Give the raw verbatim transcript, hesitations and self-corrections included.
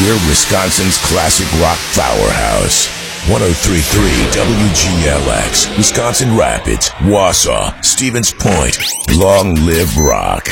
We're Wisconsin's classic rock powerhouse. one oh three point three W G L X, Wisconsin Rapids, Wausau, Stevens Point. Long live rock.